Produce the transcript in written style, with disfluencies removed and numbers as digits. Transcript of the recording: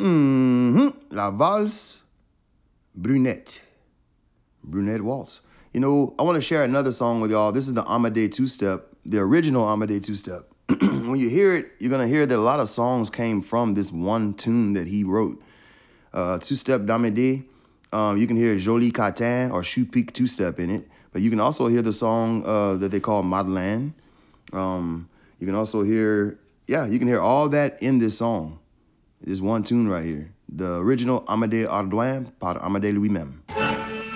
La Valse Brunette. Brunette Waltz. You know, I want to share another song with y'all. This is the Amadé two-step, the original Amadé two-step. When you hear it, you're going to hear that a lot of songs came from this one tune that he wrote. Two-step d'Amadé. You can hear Jolie Catin or Choupique two-step in it. But you can also hear the song that they call Madeleine. You can also hear, you can hear all that in this song. This one tune right here. The original Amadé Ardouin par Amadé lui-même.